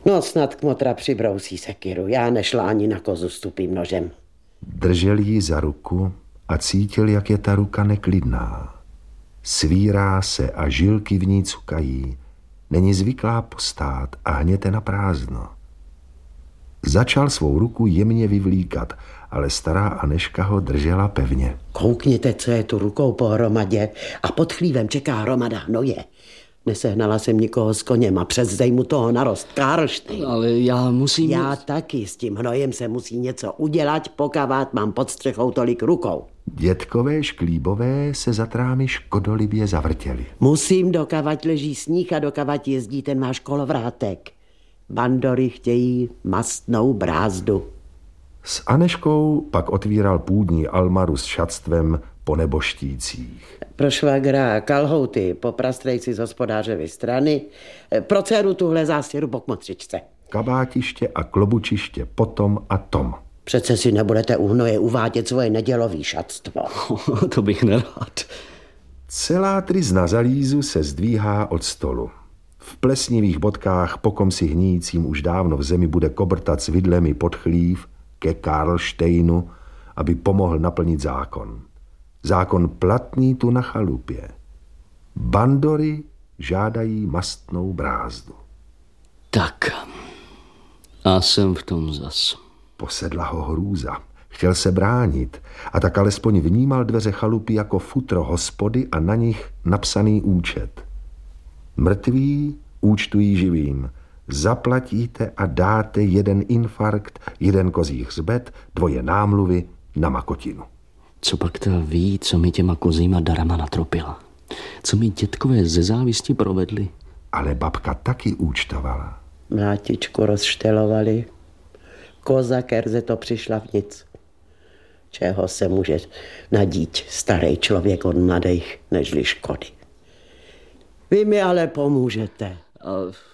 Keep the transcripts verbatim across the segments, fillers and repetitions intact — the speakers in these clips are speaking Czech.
No snad kmotra přibrousí sekiru. Já nešla ani na kozu s tupým nožem. Držel ji za ruku a cítil, jak je ta ruka neklidná. Svírá se a žilky v ní cukají. Není zvyklá postát a hněte na prázdno. Začal svou ruku jemně vyvlíkat, ale stará Anežka ho držela pevně. Koukněte, co je tu rukou pohromadě. A pod chlívem čeká hromada hnoje. Nesehnala jsem nikoho s koněm a přes zej mu toho narost Karlštejn. Ale já musím... Já taky, s tím hnojem se musí něco udělat, pokavát mám pod střechou tolik rukou. Dětkové šklíbové se za trámy škodolibě zavrtěli. Musím, dokavať leží sníh a dokavať jezdí ten máš kolovrátek. Bandory chtějí mastnou brázdu. S Anežkou pak otvíral půdní almaru s šatstvem po neboštících. Pro švagra kalhouty, po prastrejci z hospodářevy strany, pro dceru tuhle zástěru po kmotřičce. Kabátiště a klobučiště potom a tom. Přece si nebudete u hnoje uvádět svoje nedělový šatstvo. To bych nerád. Celá tryzna zalízu se zdvíhá od stolu. V plesnivých bodkách po komsi hníjícím už dávno v zemi bude kobrtat s vidlemi pod chlív ke Karlštejnu, aby pomohl naplnit zákon. Zákon platný tu na chalupě. Bandory žádají mastnou brázdu. Tak, a jsem v tom zas. Posedla ho hrůza. Chtěl se bránit a tak alespoň vnímal dveře chalupy jako futro hospody a na nich napsaný účet. Mrtví účtují živým. Zaplatíte a dáte jeden infarkt, jeden kozí hřbet, dvoje námluvy na makotinu. Co pak ta ví, co mi těma kozíma darama natropila? Co mi dětkové ze závisti provedli? Ale babka taky účtovala. Mlátičku rozštelovali. Koza kerze to přišla v nic. Čeho se může nadít starý člověk od mladých, nežli škody. Vy mi ale pomůžete. A,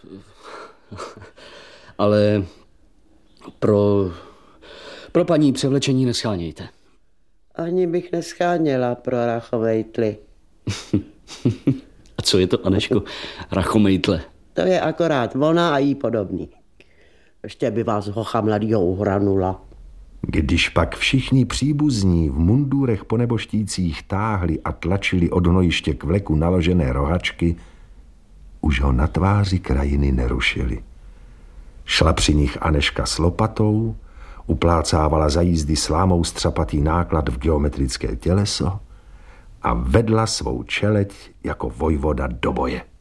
ale pro, pro paní převlečení neschánějte. Ani bych nescháněla pro rachovejtly. A co je to, Anežko, rachomejtle? To je akorát ona a jí podobný. Ještě by vás hocha mladýho uhranula. Když pak všichni příbuzní v mundurech po neboštících táhli a tlačili od hnojiště k vleku naložené rohačky, už ho na tváři krajiny nerušili. Šla při nich Anežka s lopatou, uplácávala za jízdy slámou střapatý náklad v geometrické těleso a vedla svou čeleť jako vojvoda do boje.